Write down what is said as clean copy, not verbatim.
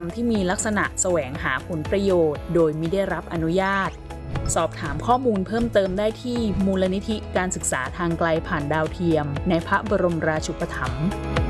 ที่มีลักษณะแสวงหาผลประโยชน์โดยมิได้รับอนุญาตสอบถามข้อมูลเพิ่มเติมได้ที่มูลนิธิการศึกษาทางไกลผ่านดาวเทียมในพระบรมราชูปถัมภ์